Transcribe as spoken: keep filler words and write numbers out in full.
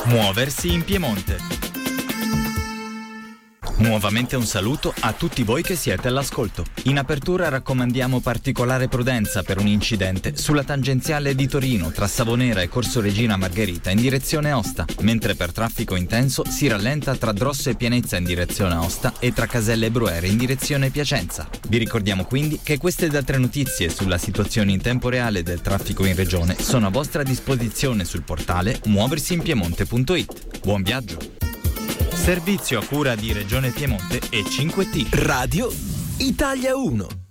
Muoversi in Piemonte. Nuovamente un saluto a tutti voi che siete all'ascolto. In apertura raccomandiamo particolare prudenza per un incidente sulla tangenziale di Torino tra Savonera e Corso Regina Margherita in direzione Aosta, mentre per traffico intenso si rallenta tra Drosso e Pianezza in direzione Aosta e tra Caselle e Bruere in direzione Piacenza. Vi ricordiamo quindi che queste ed altre notizie sulla situazione in tempo reale del traffico in regione sono a vostra disposizione sul portale muoversiinpiemonte punto it. Buon viaggio! Servizio a cura di Regione Piemonte e cinque T. Radio Italia uno.